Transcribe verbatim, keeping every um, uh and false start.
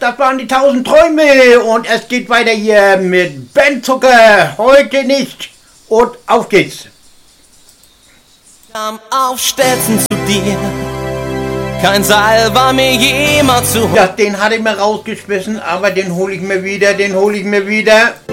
das waren die tausend Träume und es geht weiter hier mit Ben Zucker. Heute nicht. Und auf geht's. Kam auf Stelzen zu dir. Kein Seil war mir jemals zu hoch. Ja, den hatte ich mir rausgeschmissen, aber den hole ich mir wieder, den hole ich mir wieder.